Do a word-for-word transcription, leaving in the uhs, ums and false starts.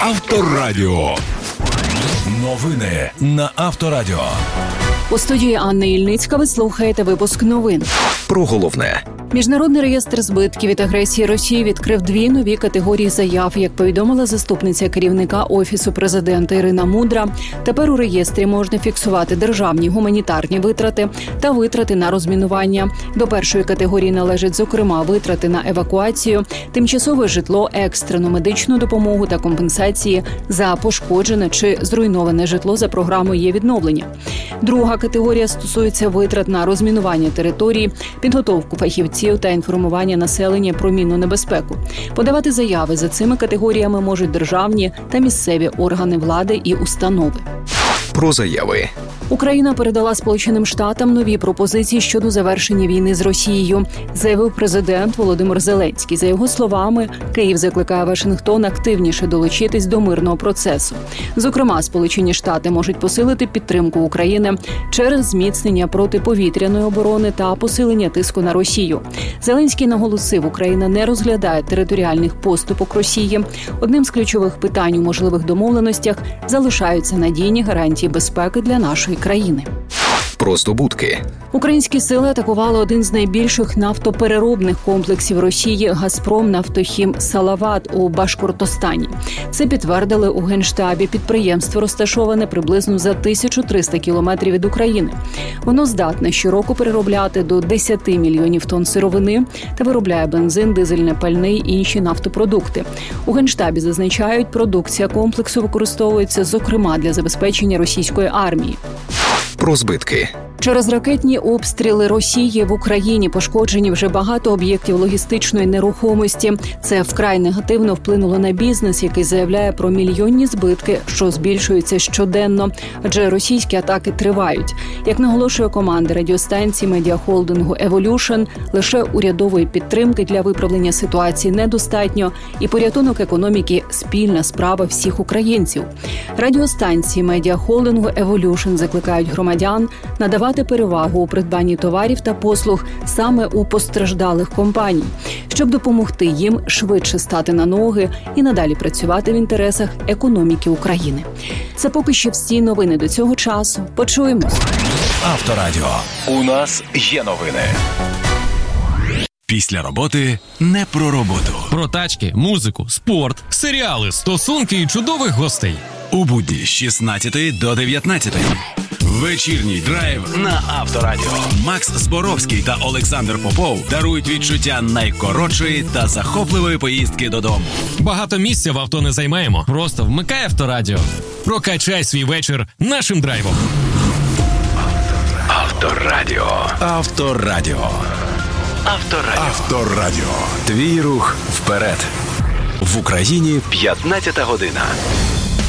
Авторадіо. Новини на Авторадіо. У студії Анна Ільницька ви слухаєте випуск новин. Про головне. Міжнародний реєстр збитків від агресії Росії відкрив дві нові категорії заяв. Як повідомила заступниця керівника Офісу президента Ірина Мудра, тепер у реєстрі можна фіксувати державні гуманітарні витрати та витрати на розмінування. До першої категорії належать, зокрема, витрати на евакуацію, тимчасове житло, екстрену медичну допомогу та компенсації за пошкоджене чи зруйноване житло за програмою «Є відновлення». Друга категорія стосується витрат на розмінування території, підготовку фахівців та інформування населення про мінну небезпеку. Подавати заяви за цими категоріями можуть державні та місцеві органи влади і установи. Про заяви. Україна передала Сполученим Штатам нові пропозиції щодо завершення війни з Росією, заявив президент Володимир Зеленський. За його словами, Київ закликає Вашингтон активніше долучитись до мирного процесу. Зокрема, Сполучені Штати можуть посилити підтримку України через зміцнення протиповітряної оборони та посилення тиску на Росію. Зеленський наголосив, Україна не розглядає територіальних поступок Росії. Одним з ключових питань у можливих домовленостях залишаються надійні гарантії безпеки для нашої країни. Про здобутки. Українські сили атакували один з найбільших нафтопереробних комплексів Росії «Газпром Нафтохім Салават» у Башкортостані. Це підтвердили у Генштабі. Підприємство розташоване приблизно за тисячу триста кілометрів від України. Воно здатне щороку переробляти до десять мільйонів тонн сировини та виробляє бензин, дизельне пальне й інші нафтопродукти. У Генштабі зазначають, продукція комплексу використовується, зокрема, для забезпечення російської армії. Про збитки. Через ракетні обстріли Росії в Україні пошкоджені вже багато об'єктів логістичної нерухомості. Це вкрай негативно вплинуло на бізнес, який заявляє про мільйонні збитки, що збільшуються щоденно, адже російські атаки тривають. Як наголошує команда радіостанції медіахолдингу «Еволюшн», лише урядової підтримки для виправлення ситуації недостатньо, і порятунок економіки – спільна справа всіх українців. Радіостанції медіахолдингу «Еволюшн» закликають громадян надавати перевагу у придбанні товарів та послуг саме у постраждалих компаній, щоб допомогти їм швидше стати на ноги і надалі працювати в інтересах економіки України. Це поки що всі новини до цього часу. Почуємось. Авторадіо. У нас є новини. Після роботи не про роботу. Про тачки, музику, спорт, серіали, стосунки і чудових гостей. У будні з шістнадцятої до дев'ятнадцятої. Вечірній драйв на Авторадіо. Макс Зборовський та Олександр Попов дарують відчуття найкоротшої та захопливої поїздки додому. Багато місця в авто не займаємо. Просто вмикай Авторадіо. Прокачай свій вечір нашим драйвом. Авторадіо. Авторадіо. Авторадіо. Авторадіо. Твій рух вперед. В Україні п'ятнадцята година.